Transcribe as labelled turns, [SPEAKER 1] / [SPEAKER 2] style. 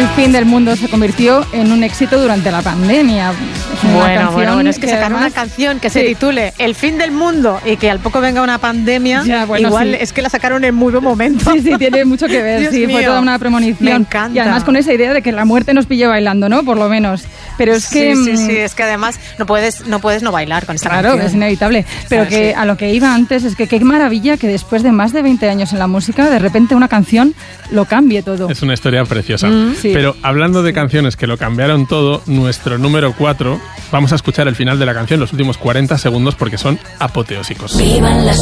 [SPEAKER 1] fin del mundo se convirtió en un éxito durante la pandemia.
[SPEAKER 2] Bueno, es que sacar una canción que se titule El fin del mundo y que al poco venga una pandemia, igual es que la sacaron en muy buen momento.
[SPEAKER 1] Sí, tiene mucho que ver.
[SPEAKER 2] Dios mío,
[SPEAKER 1] fue toda una premonición.
[SPEAKER 2] Me encanta.
[SPEAKER 1] Y además con esa idea de que la muerte nos pille bailando, ¿no? Por lo menos. Pero es que...
[SPEAKER 2] Sí, es que además no puedes no bailar con esta canción.
[SPEAKER 1] Claro, es inevitable. Pero que a lo que iba antes es que qué maravilla que después de más de 20 años en la música, de repente una canción lo cambie todo.
[SPEAKER 3] Es una historia preciosa.
[SPEAKER 1] Sí.
[SPEAKER 3] Pero hablando de canciones que lo cambiaron todo, nuestro número 4, vamos a escuchar el final de la canción, los últimos 40 segundos, porque son apoteósicos.